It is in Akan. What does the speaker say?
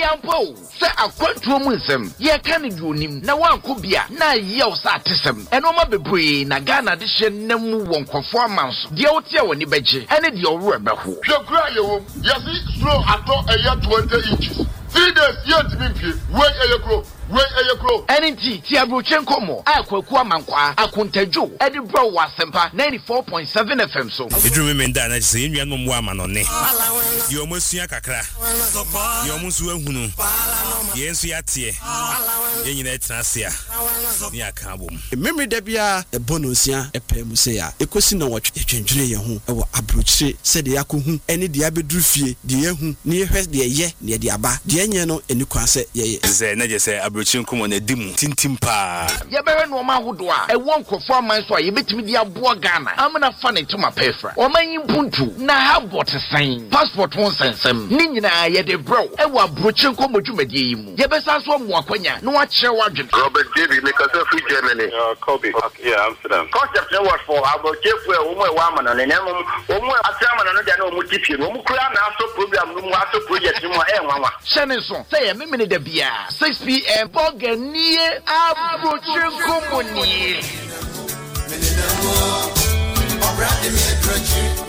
Yampo, say a quantum ye can do him. Now one could be a na yell satism. And no matter be na Ghana edition nemu won performance. The outia when you beji, and it your rubber who. You cry, you slow at all a year 20 inches. 3 days yet to be wait a grow. Wait a grow. NT Tiabrochenko mo. I kwa mankwa. Akuntejo. Edi bro wa sempa 94.7 FM so. Edu memenda na se enua no mo ama no ne. Yo mosua kakra. Yo musu ehunu. Ye nsu yatie. Ye nyina etrasia. Ni aka bom. Memory da bia e bonosia e pɛ mu se ya. Ekosi na wotwe twendwere ye ho e wo abrochire se de yakohu ene de abeduru fie de yehu ne yehwɛ de ye ne de aba. De enye no eni kwan se ye. Ze na je se Chinkumo na dimu tintim pa ye bere no ma hodo a e won kofo man so a ye betimi dia boa Ghana amna fa ne tuma pefra o man yimpuntu na ha bot sign passport won sensem ni nyina ye de bro e wa Chinko modwumadie yi mu ye besa so mo akwanya no a kire wadwen Robert David make us free Germany Kobe yeah Amsterdam concept no was for Abochefu e wo mo e wa amana ne nemu wo mo atrama no dia na wo mo tipie wo mo kura na aso program no mo aso project no e nwanwa shene so say ye memene da bia 6 p.m. Boganier Chinko Moni.